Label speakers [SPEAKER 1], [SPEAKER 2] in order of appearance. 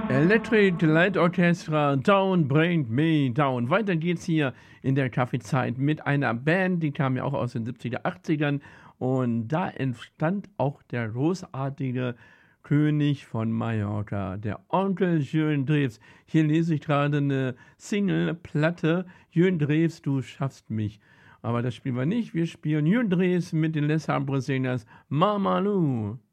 [SPEAKER 1] Electric Light Orchestra, Down Bring Me Down. Weiter geht's hier in der Kaffeezeit mit einer Band, die kam ja auch aus den 70er, 80ern. Und da entstand auch der großartige König von Mallorca, der Onkel Jürgen Drews. Hier lese ich gerade eine Single-Platte. Jürgen Drews, du schaffst mich. Aber das spielen wir nicht. Wir spielen Jürgen Drews mit den Les Arbres Singers Mamalu.